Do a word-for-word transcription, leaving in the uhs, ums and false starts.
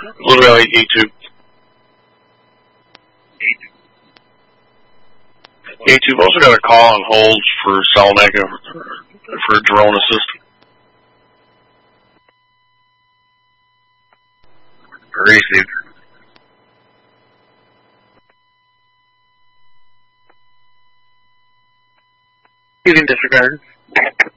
Blue Valley E two. E two, we've also got a call on hold for Salamanca for a drone assist. Received. You can disregard.